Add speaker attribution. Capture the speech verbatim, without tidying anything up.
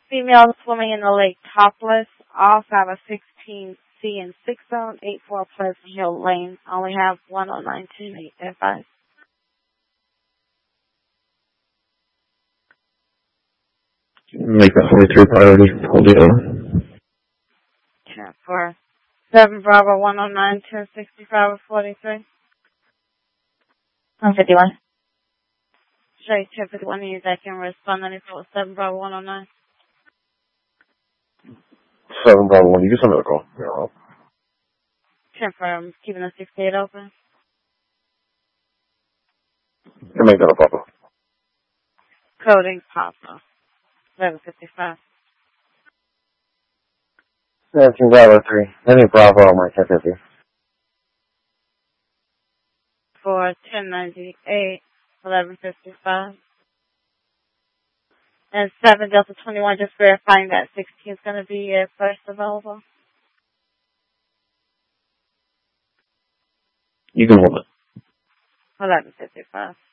Speaker 1: Female swimming in the lake topless. All have a sixteen C and six zone, eight four Pleasant Hill Lane. Only have one oh nine ten eight advice.
Speaker 2: Make that forty-three priority. Hold the other.
Speaker 1: ten for seven Bravo one oh nine ten sixty-five forty-three.
Speaker 3: one fifty-one.
Speaker 1: Straight ten fifty-one, you that can respond on it for seven Bravo one oh nine.
Speaker 2: seven Bravo one, you get another call. Yeah.
Speaker 1: ten for um, keeping the sixty-eight open.
Speaker 2: You make that a Papa.
Speaker 1: Coding Papa. eleven fifty-five.
Speaker 4: seventeen Bravo three. Any Bravo on my ten fifty.
Speaker 1: For ten ninety-eight, eleven fifty-five. And seven Delta twenty-one, just verifying that sixteen is going to be uh, first available.
Speaker 2: You can hold it.
Speaker 1: eleven fifty-five.